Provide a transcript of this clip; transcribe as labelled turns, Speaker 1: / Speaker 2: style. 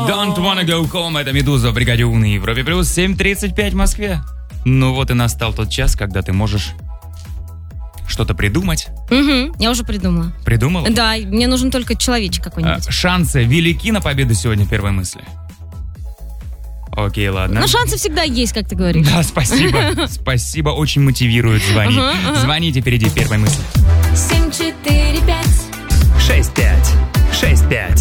Speaker 1: Don't wanna go home. Это «Медуза» в бригаде У на Европе плюс 7:35 в Москве. Ну вот и настал тот час, когда ты можешь что-то придумать.
Speaker 2: Угу, я уже придумала.
Speaker 1: Придумала?
Speaker 2: Да, мне нужен только человечек какой-нибудь.
Speaker 1: Шансы велики на победу сегодня, первой мысли. Окей, ладно.
Speaker 2: Но шансы всегда есть, как ты говоришь.
Speaker 1: Да, спасибо. Спасибо, очень мотивирует звонить. Звоните впереди первой мысли.
Speaker 2: 745
Speaker 3: 6565.